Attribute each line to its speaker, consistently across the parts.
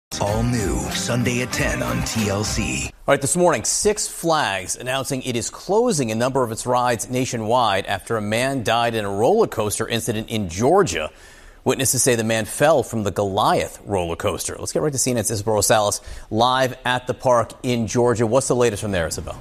Speaker 1: All new Sunday at 10 on TLC.
Speaker 2: All right, this morning, Six Flags announcing it is closing a number of its rides nationwide after a man died in a roller coaster incident in Georgia. Witnesses say the man fell from the Goliath roller coaster. Let's get right to CNN's Isabel Rosales live at the park in Georgia. What's the latest from there, Isabel?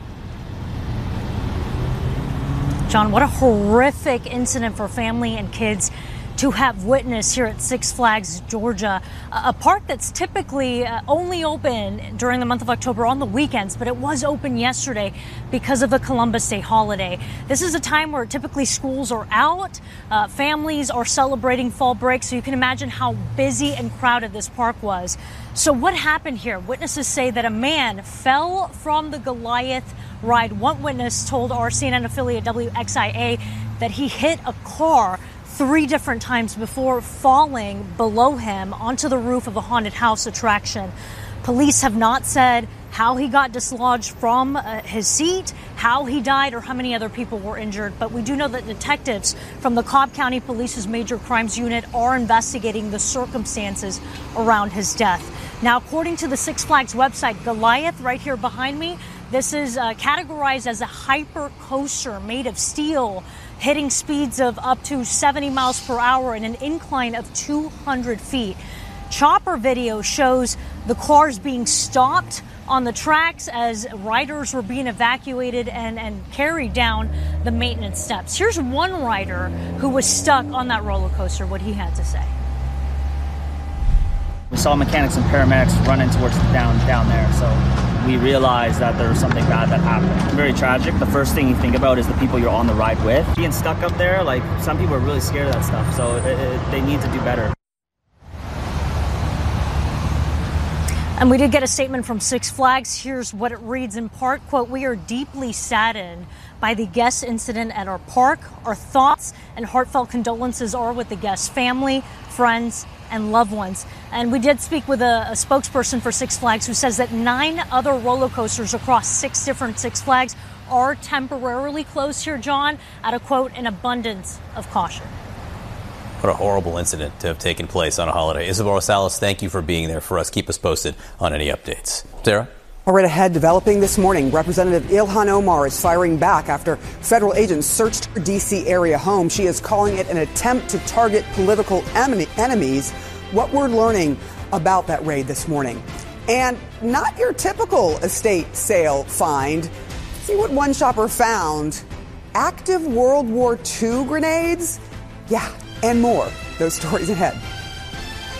Speaker 3: John, what a horrific incident for family and kids to have witnessed here at Six Flags, Georgia, a park that's typically only open during the month of October on the weekends, but it was open yesterday because of the Columbus Day holiday. This is a time where typically schools are out, families are celebrating fall break, so you can imagine how busy and crowded this park was. So what happened here? Witnesses say that a man fell from the Goliath ride. One witness told our CNN affiliate WXIA that he hit a car 3 different times before falling below him onto the roof of a haunted house attraction. Police have not said how he got dislodged from his seat, how he died, or how many other people were injured. But we do know that detectives from the Cobb County Police's Major Crimes Unit are investigating the circumstances around his death. Now, according to the Six Flags website, Goliath, right here behind me, this is categorized as a hyper coaster made of steel, hitting speeds of up to 70 miles per hour and an incline of 200 feet. Chopper video shows the cars being stopped on the tracks as riders were being evacuated and carried down the maintenance steps. Here's one rider who was stuck on that roller coaster, what he had to say.
Speaker 4: We saw mechanics and paramedics running towards down there, so we realized that there was something bad that happened. Very tragic. The first thing you think about is the people you're on the ride with. Being stuck up there, like, some people are really scared of that stuff, so they need to do better.
Speaker 3: And we did get a statement from Six Flags. Here's what it reads in part, quote, "We are deeply saddened by the guest incident at our park. Our thoughts and heartfelt condolences are with the guest's family, friends, and loved ones." And we did speak with a spokesperson for Six Flags who says that 9 other roller coasters across 6 different Six Flags are temporarily closed here, John, out of, quote, "an abundance of caution."
Speaker 2: What a horrible incident to have taken place on a holiday. Isabel Rosales, thank you for being there for us. Keep us posted on any updates. Sarah?
Speaker 5: All right, ahead, developing this morning, Representative Ilhan Omar is firing back after federal agents searched her D.C. area home. She is calling it an attempt to target political enemies. What we're learning about that raid this morning. And not your typical estate sale find. See what one shopper found. Active World War II grenades? Yeah, and more. Those stories ahead.